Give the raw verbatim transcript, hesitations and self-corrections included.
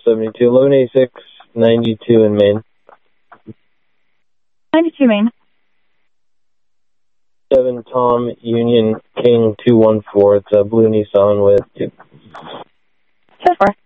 seventy-two. eleven eighty-six ninety-two in Maine. ninety-two Maine. seven Tom Union King two one four. It's a blue Nissan with two. ten four.